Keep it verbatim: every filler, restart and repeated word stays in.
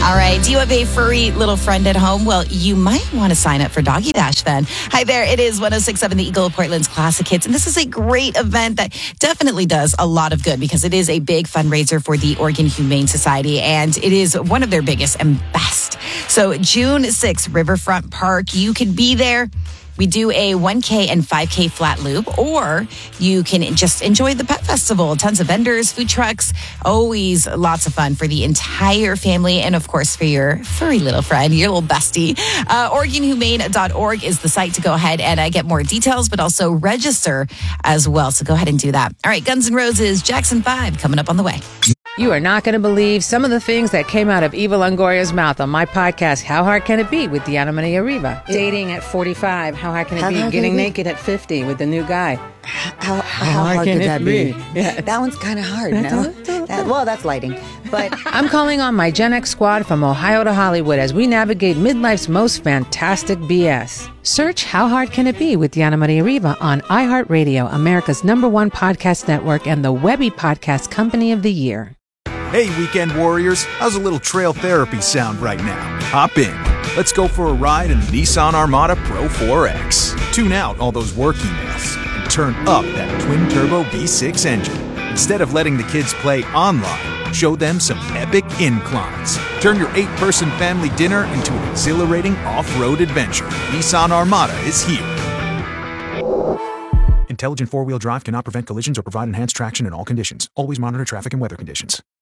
All right. Do you have a furry little friend at home? Well, you might want to sign up for Doggy Dash then. Hi there. It is one oh six point seven The Eagle of Portland's Classic Hits. And this is a great event that definitely does a lot of good because it is a big fundraiser for the Oregon Humane Society. And it is one of their biggest and best. So June sixth, Riverfront Park. You could be there. We do a one K and five K flat loop, or you can just enjoy the pet festival. Tons of vendors, food trucks, always lots of fun for the entire family. And of course, for your furry little friend, your little bestie. Uh, Oregon Humane dot org is the site to go ahead and uh, get more details, but also register as well. So go ahead and do that. All right, Guns N' Roses, Jackson five coming up on the way. You are not going to believe some of the things that came out of Eva Longoria's mouth on my podcast, How Hard Can It Be, with Diana Maria Riva. Dating at forty-five, how hard can it how be? Getting naked at fifty with a new guy. How, how, how hard, hard could that be? be? Yeah. That one's kind of hard, no? that, well, that's lighting. But I'm calling on my Gen X squad from Ohio to Hollywood as we navigate midlife's most fantastic B S. Search How Hard Can It Be with Diana Maria Riva on iHeartRadio, America's number one podcast network and the Webby Podcast Company of the Year. Hey, weekend warriors, how's a little trail therapy sound right now? Hop in. Let's go for a ride in the Nissan Armada Pro four X. Tune out all those work emails and turn up that twin-turbo V six engine. Instead of letting the kids play online, show them some epic inclines. Turn your eight-person family dinner into an exhilarating off-road adventure. Nissan Armada is here. Intelligent four-wheel drive cannot prevent collisions or provide enhanced traction in all conditions. Always monitor traffic and weather conditions.